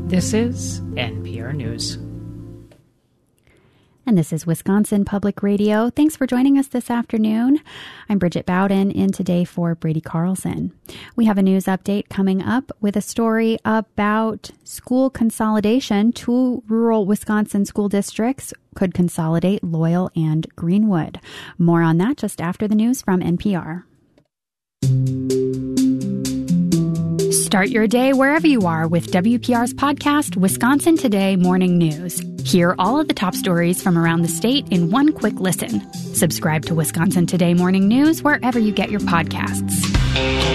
This is NPR News. And this is Wisconsin Public Radio. Thanks for joining us this afternoon. I'm Bridget Bowden in today for Brady Carlson. We have a news update coming up with a story about school consolidation. 2 rural Wisconsin school districts could consolidate, Loyal and Greenwood. More on that just after the news from NPR. Start your day wherever you are with WPR's podcast, Wisconsin Today Morning News. Hear all of the top stories from around the state in one quick listen. Subscribe to Wisconsin Today Morning News wherever you get your podcasts.